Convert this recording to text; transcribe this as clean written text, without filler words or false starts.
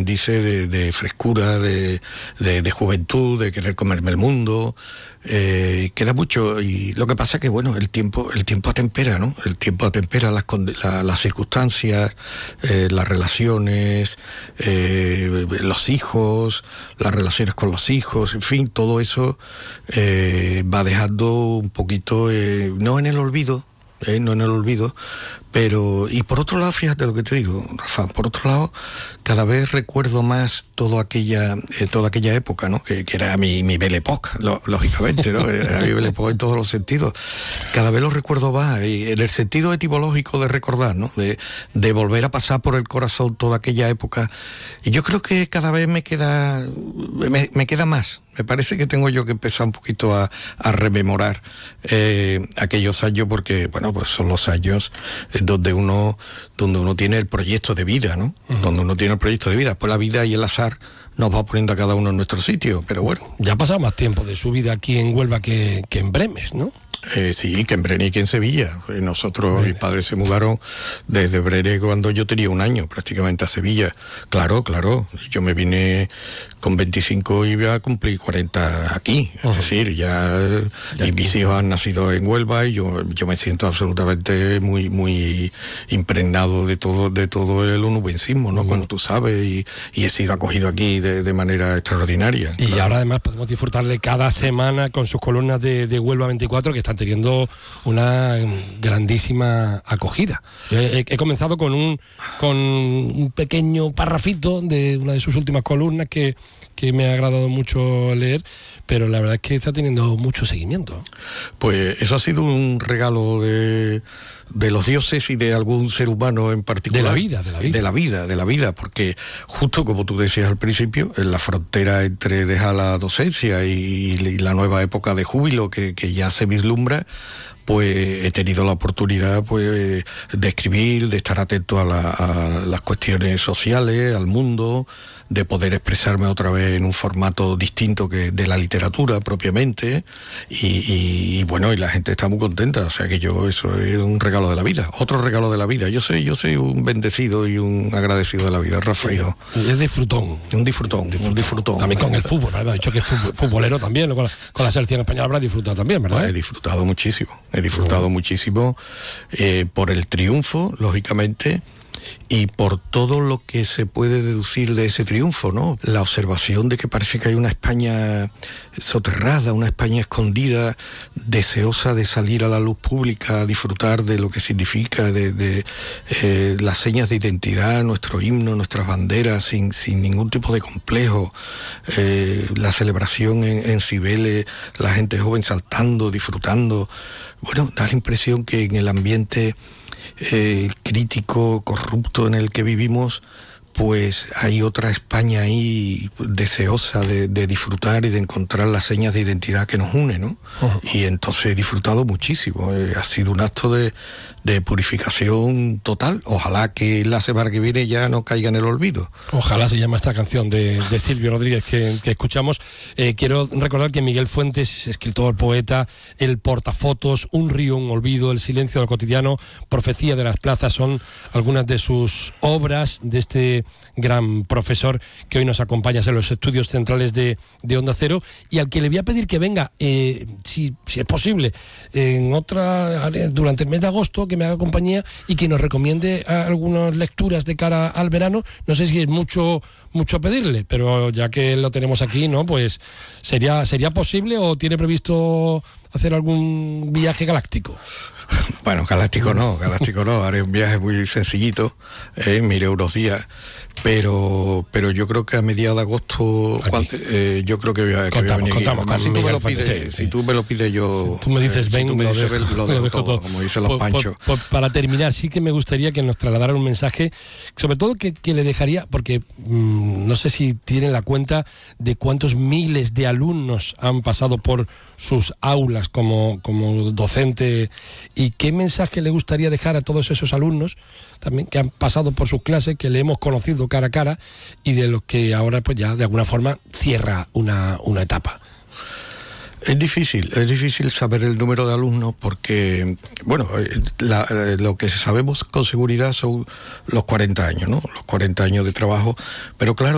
dice, de frescura, de juventud, de querer comerme el mundo. Queda mucho, y lo que pasa es que, bueno, el tiempo atempera, ¿no? El tiempo atempera las circunstancias, las relaciones, los hijos, las relaciones con los hijos, en fin, todo eso va dejando un poquito, no en el olvido, pero, y por otro lado, fíjate lo que te digo, Rafa, por otro lado, cada vez recuerdo más toda aquella época, ¿no? Que era mi Belle Époque, lógicamente, ¿no? Era mi Belle Époque en todos los sentidos. Cada vez lo recuerdo más, y en el sentido etimológico de recordar, ¿no? De volver a pasar por el corazón toda aquella época. Y yo creo que cada vez me queda más. Me parece que tengo yo que empezar un poquito a rememorar aquellos años, porque, bueno, pues son los años donde uno tiene el proyecto de vida, ¿no? Uh-huh. Donde uno tiene el proyecto de vida. Pues la vida y el azar nos va poniendo a cada uno en nuestro sitio, pero bueno. Ya ha pasado más tiempo de su vida aquí en Huelva que en Bremes, ¿no? Sí, que en Brene y que en Sevilla. Nosotros, mis padres se mudaron desde Brene cuando yo tenía 1 año, prácticamente, a Sevilla. Claro, yo me vine con 25 y iba a cumplir 40 aquí. Es decir, ya y mis hijos han nacido en Huelva, y yo me siento absolutamente muy impregnado de todo el onubencismo, ¿no? Como tú sabes, y he sido acogido aquí de manera extraordinaria. Y ahora además podemos disfrutarle cada semana con sus columnas de Huelva 24, que están teniendo una grandísima acogida. He comenzado con un pequeño parrafito de una de sus últimas columnas que me ha agradado mucho leer, pero la verdad es que está teniendo mucho seguimiento. Pues eso ha sido un regalo de los dioses y de algún ser humano en particular. De la vida, porque justo como tú decías al principio, en la frontera entre dejar la docencia y la nueva época de júbilo que ya se vislumbra, pues he tenido la oportunidad, pues, de escribir, de estar atento a las cuestiones sociales, al mundo, de poder expresarme otra vez en un formato distinto que de la literatura propiamente, y bueno, y la gente está muy contenta. O sea que eso es un regalo de la vida, otro regalo de la vida. Yo soy un bendecido y un agradecido de la vida, Rafael. Es disfrutón. Un disfrutón. También con el fútbol, ¿verdad? Ha dicho que es futbolero también, con la selección española habrá disfrutado también, ¿verdad? He disfrutado muchísimo por el triunfo, lógicamente, y por todo lo que se puede deducir de ese triunfo, ¿no? La observación de que parece que hay una España soterrada, una España escondida, deseosa de salir a la luz pública, a disfrutar de lo que significa, de las señas de identidad, nuestro himno, nuestras banderas, sin ningún tipo de complejo, la celebración en Cibeles, la gente joven saltando, disfrutando. Bueno, da la impresión que en el ambiente crítico, corrupto en el que vivimos, pues hay otra España ahí deseosa de disfrutar y de encontrar las señas de identidad que nos une, ¿no? Uh-huh. Y entonces he disfrutado muchísimo. Ha sido un acto de purificación total. Ojalá que la semana que viene ya no caiga en el olvido. Ojalá se llama esta canción de Silvio Rodríguez que escuchamos. Quiero recordar que Miguel Fuentes, escritor, poeta, El portafotos, Un río, un olvido, El silencio del cotidiano, Profecía de las plazas, son algunas de sus obras, de este gran profesor que hoy nos acompaña en los estudios centrales de Onda Cero, y al que le voy a pedir que venga, si es posible, durante el mes de agosto, que me haga compañía y que nos recomiende algunas lecturas de cara al verano. No sé si es mucho pedirle, pero ya que lo tenemos aquí, ¿no? Pues sería posible, o tiene previsto hacer algún viaje galáctico. Bueno, galáctico no, haré un viaje muy sencillito, miré unos días, pero yo creo que a mediados de agosto, yo creo que voy a venir. Contamos, si tú me lo pides, si tú me lo pides, yo... Si tú me dices, ven, lo dejo todo, como dicen los panchos. Para terminar, sí que me gustaría que nos trasladara un mensaje, sobre todo que le dejaría, porque no sé si tienen la cuenta de cuántos miles de alumnos han pasado por sus aulas como docente, y qué mensaje le gustaría dejar a todos esos alumnos también que han pasado por sus clases, que le hemos conocido cara a cara, y de los que ahora pues ya de alguna forma cierra una etapa. Es difícil saber el número de alumnos, porque, bueno, lo que sabemos con seguridad son los 40 años, ¿no? Los 40 años de trabajo, pero claro,